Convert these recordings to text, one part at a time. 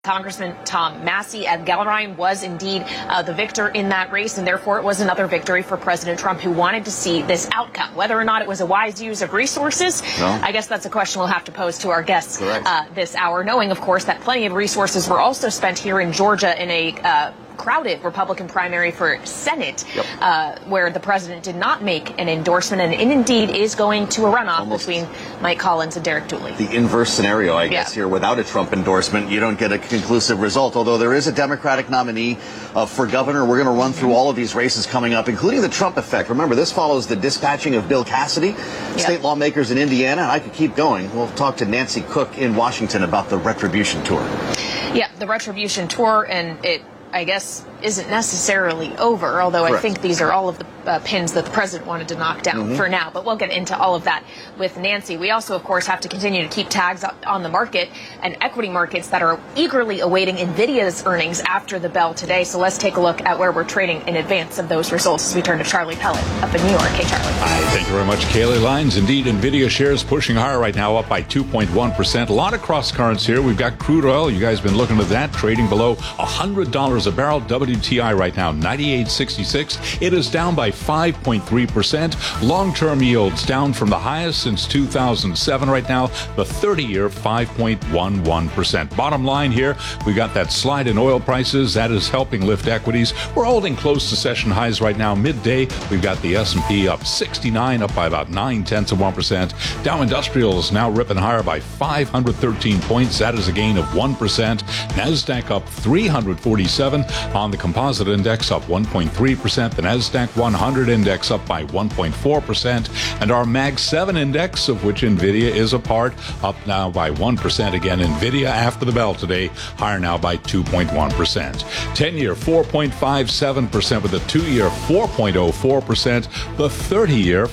Congressman Tom Massie. Ed Gelrein was indeed the victor in that race, and therefore it was another victory for President Trump, who wanted to see this outcome. Whether or not it was a wise use of resources, I guess that's a question we'll have to pose to our guests this hour, knowing, of course, that plenty of resources were also spent here in Georgia in a crowded Republican primary for Senate, where the president did not make an endorsement and indeed is going to a runoff between Mike Collins and Derek Dooley. The inverse scenario, I guess, here. Without a Trump endorsement, you don't get a conclusive result, although there is a Democratic nominee for governor. We're going to run through all of these races coming up, including the Trump effect. Remember, this follows the dispatching of Bill Cassidy, state lawmakers in Indiana, and I could keep going. We'll talk to Nancy Cook in Washington about the Retribution Tour. Yeah, the Retribution Tour, and it, I guess, isn't necessarily over, although I think these are all of the pins that the president wanted to knock down for now. But we'll get into all of that with Nancy. We also, of course, have to continue to keep tabs on the market and equity markets that are eagerly awaiting NVIDIA's earnings after the bell today. So let's take a look at where we're trading in advance of those results as we turn to Charlie Pellet up in New York. Hey, Charlie. Hi, thank you very much, Kaylee Lyons. Indeed, NVIDIA shares pushing higher right now, up by 2.1%. A lot of cross currents here. We've got crude oil. You guys been looking at that, trading below $100 a barrel. WTI right now, 98.66. It is down by 5.3%. Long-term yields down from the highest since 2007 right now. The 30-year, 5.11%. Bottom line here, we got that slide in oil prices. That is helping lift equities. We're holding close to session highs right now. Midday, we've got the S&P up 69, up by about 0.9%. Dow Industrials now ripping higher by 513 points. That is a gain of 1%. NASDAQ up 347 on the composite index, up 1.3%. The NASDAQ 100 index up by 1.4%. And our Mag 7 index, of which NVIDIA is a part, up now by 1%. Again, NVIDIA after the bell today, higher now by 2.1%. 10-year 4.57% with the 2-year 4.04%. The 30-year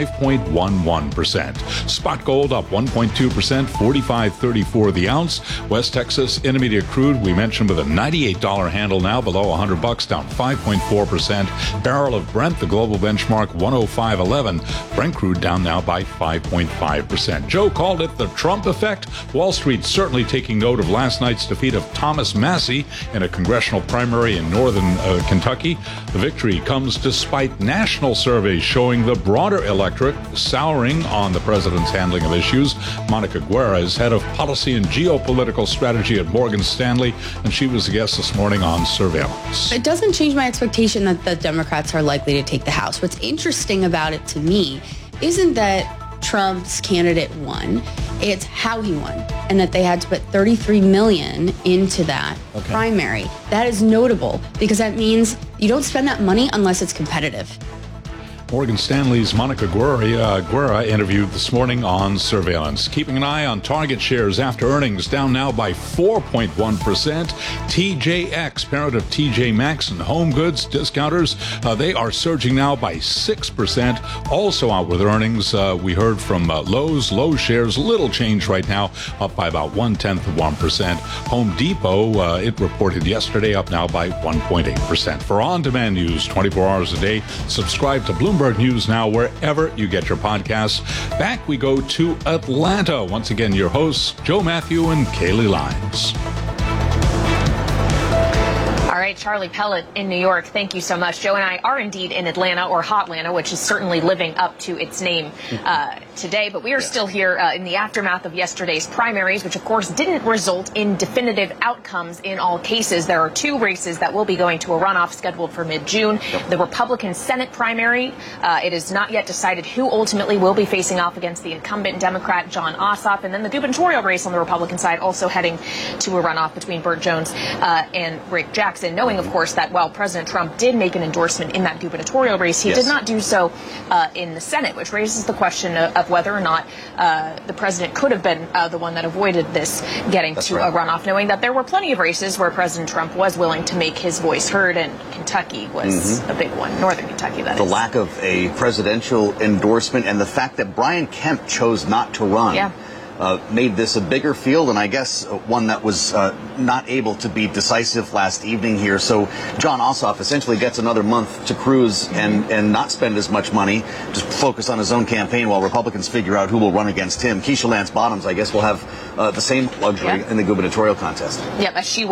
5.11%. Spot gold up 1.2%, 45.34 the ounce. West Texas Intermediate crude, we mentioned, with a $98 handle now, below $100, down 5.4%. Barrel of Brent, the global benchmark, 105.11. Brent crude down now by 5.5%. Joe called it the Trump effect. Wall Street certainly taking note of last night's defeat of Thomas Massie in a congressional primary in northern Kentucky. The victory comes despite national surveys showing the broader electorate souring on the president's handling of issues. Monica Guerra is head of policy and geopolitical strategy at Morgan Stanley, and she was the guest this morning on Surveillance. It doesn't change my expectation that the Democrats are likely to take the House. What's interesting about it to me isn't that Trump's candidate won, it's how he won, and that they had to put $33 million into that primary. That is notable because that means you don't spend that money unless it's competitive. Morgan Stanley's Monica Guerra interviewed this morning on Surveillance. Keeping an eye on Target shares after earnings, down now by 4.1%. TJX, parent of TJ Maxx and Home Goods discounters, they are surging now by 6%. Also out with earnings, we heard from Lowe's. Lowe's shares, little change right now, up by about 0.1%. Home Depot, it reported yesterday, up now by 1.8%. For on-demand news 24 hours a day, subscribe to Bloomberg News Now wherever you get your podcasts. Back we go to Atlanta. Once again, your hosts, Joe Matthew and Kaylee Lyons. All right, Charlie Pellet in New York, thank you so much. Joe and I are indeed in Atlanta, or Hotlanta, which is certainly living up to its name today. But we are still here in the aftermath of yesterday's primaries, which, of course, didn't result in definitive outcomes in all cases. There are two races that will be going to a runoff scheduled for mid-June. The Republican Senate primary, it is not yet decided who ultimately will be facing off against the incumbent Democrat Jon Ossoff. And then the gubernatorial race on the Republican side also heading to a runoff between Burt Jones and Rick Jackson, knowing, of course, that while President Trump did make an endorsement in that gubernatorial race, he did not do so in the Senate, which raises the question of whether or not the president could have been the one that avoided this getting to a runoff, knowing that there were plenty of races where President Trump was willing to make his voice heard, and Kentucky was a big one, northern Kentucky, that is. The lack of a presidential endorsement and the fact that Brian Kemp chose not to run. made this a bigger field, and I guess one that was not able to be decisive last evening here. So Jon Ossoff essentially gets another month to cruise and not spend as much money, just focus on his own campaign while Republicans figure out who will run against him. Keisha Lance Bottoms, I guess, will have the same luxury in the gubernatorial contest. Yep, as she